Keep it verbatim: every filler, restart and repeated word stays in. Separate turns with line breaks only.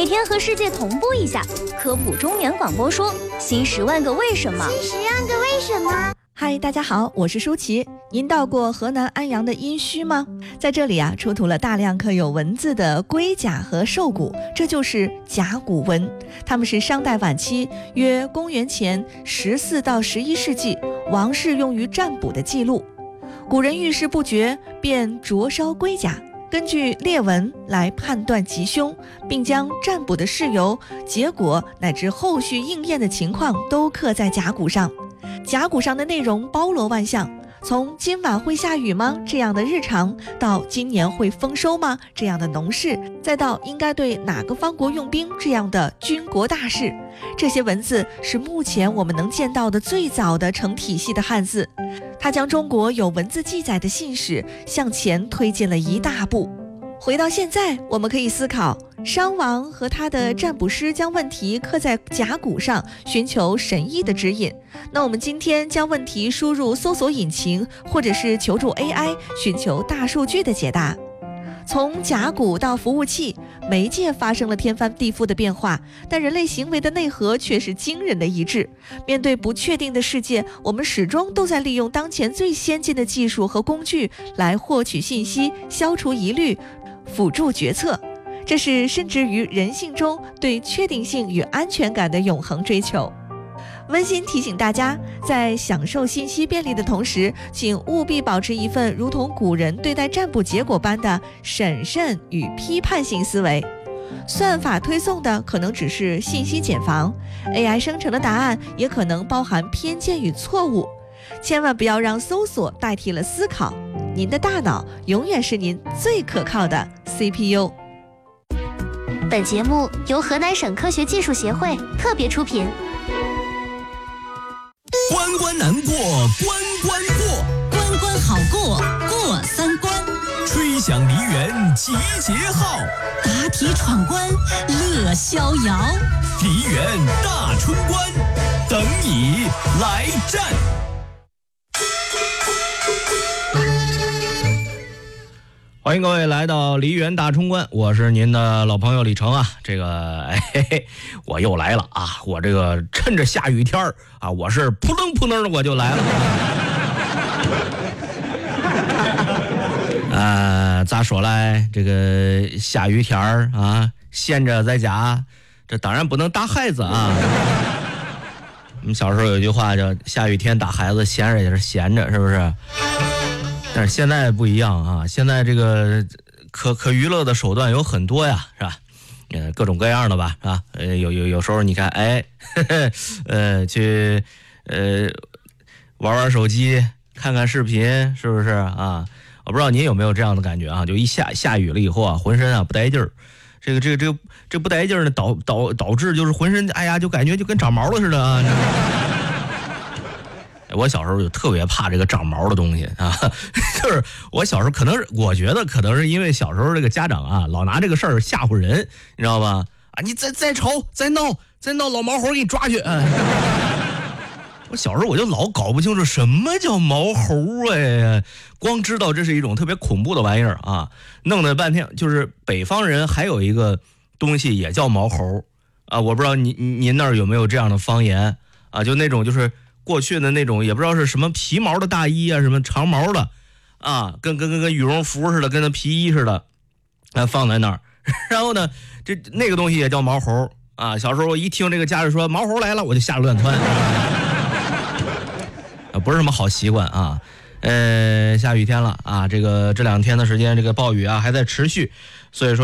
每天和世界同步一下。科普中原广播说，新十万个为什么。
新十万个为什么。
嗨，大家好，我是舒淇。您到过河南安阳的殷墟吗？在这里啊，出土了大量刻有文字的龟甲和兽骨，这就是甲骨文。它们是商代晚期，约公元前十四到十一世纪，王室用于占卜的记录。古人遇事不决，便灼烧龟甲，根据裂纹来判断吉凶，并将占卜的事由、结果乃至后续应验的情况都刻在甲骨上。甲骨上的内容包罗万象，从今晚会下雨吗这样的日常，到今年会丰收吗这样的农事，再到应该对哪个方国用兵这样的军国大事。这些文字是目前我们能见到的最早的成体系的汉字，它将中国有文字记载的信史向前推进了一大步。回到现在，我们可以思考，商王和他的占卜师将问题刻在甲骨上，寻求神意的指引。那我们今天将问题输入搜索引擎，或者是求助 A I， 寻求大数据的解答。从甲骨到服务器，媒介发生了天翻地覆的变化，但人类行为的内核却是惊人的一致。面对不确定的世界，我们始终都在利用当前最先进的技术和工具来获取信息，消除疑虑，辅助决策。这是深植于人性中对确定性与安全感的永恒追求。温馨提醒大家，在享受信息便利的同时，请务必保持一份如同古人对待占卜结果般的审慎与批判性思维。算法推送的可能只是信息茧房， A I 生成的答案也可能包含偏见与错误。千万不要让搜索代替了思考，您的大脑永远是您最可靠的 C P U。
本节目由河南省科学技术协会特别出品。
关关难过关关过，
关关好过过三关，
吹响梨园集结号，
答题闯关乐逍遥，
梨园大春关等你来战。
欢迎各位来到梨园大冲关，我是您的老朋友李成啊。这个哎嘿嘿，我又来了啊！我这个趁着下雨天啊，我是扑棱扑棱的我就来了。呃，咋说来？这个下雨天啊，闲着在家，这当然不能打孩子啊。我们小时候有句话叫“下雨天打孩子，闲着也是闲着”，是不是？但是现在不一样啊！现在这个可可娱乐的手段有很多呀，是吧？呃，各种各样的吧，是吧？呃，有有有时候你看，哎，呵呵呃，去呃玩玩手机，看看视频，是不是啊？我不知道您有没有这样的感觉啊？就一下下雨了以后啊，浑身啊不带劲儿，这个这个这个这不带劲儿呢，导导导致就是浑身哎呀，就感觉就跟长毛了似的啊。我小时候就特别怕这个长毛的东西啊，就是我小时候可能是我觉得可能是因为小时候这个家长啊老拿这个事儿吓唬人，你知道吧？啊，你再再吵再闹再闹，老毛猴给你抓去！哎、我小时候我就老搞不清楚什么叫毛猴哎，光知道这是一种特别恐怖的玩意儿啊，弄得半天就是北方人还有一个东西也叫毛猴啊，我不知道您您那儿有没有这样的方言啊？就那种就是。过去的那种也不知道是什么皮毛的大衣啊，什么长毛的啊，跟跟跟跟羽绒服似的，跟那皮衣似的，啊放在那儿。然后呢，这那个东西也叫毛猴啊。小时候我一听这个家人说毛猴来了，我就吓得乱窜，啊，不是什么好习惯啊。呃，下雨天了啊，这个这两天的时间，这个暴雨啊还在持续，所以说。